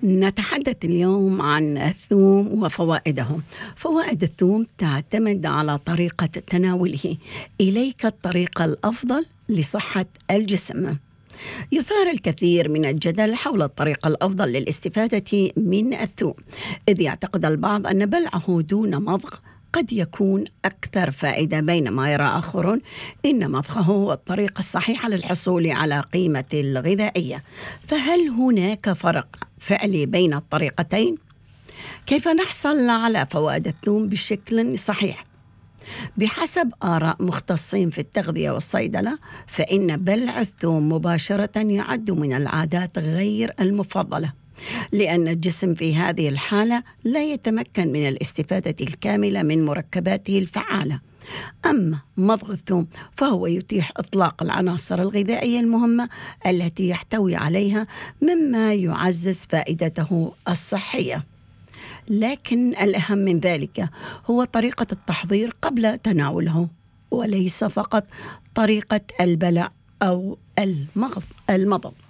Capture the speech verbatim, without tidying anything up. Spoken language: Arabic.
نتحدث اليوم عن الثوم وفوائده. فوائد الثوم تعتمد على طريقة تناوله. إليك الطريقة الأفضل لصحة الجسم. يثار الكثير من الجدل حول الطريقة الأفضل للاستفادة من الثوم، إذ يعتقد البعض أن بلعه دون مضغ قد يكون أكثر فائدة، بينما يرى آخرون إن مضغه هو الطريقة الصحيحة للحصول على قيمة الغذائية. فهل هناك فرق فعلي بين الطريقتين؟ كيف نحصل على فوائد الثوم بشكل صحيح؟ بحسب آراء مختصين في التغذية والصيدلة، فإن بلع الثوم مباشرة يعد من العادات غير المفضلة، لأن الجسم في هذه الحالة لا يتمكن من الاستفادة الكاملة من مركباته الفعالة. أما مضغ الثوم فهو يتيح إطلاق العناصر الغذائية المهمة التي يحتوي عليها، مما يعزز فائدته الصحية. لكن الأهم من ذلك هو طريقة التحضير قبل تناوله، وليس فقط طريقة البلع أو المضغ المضغ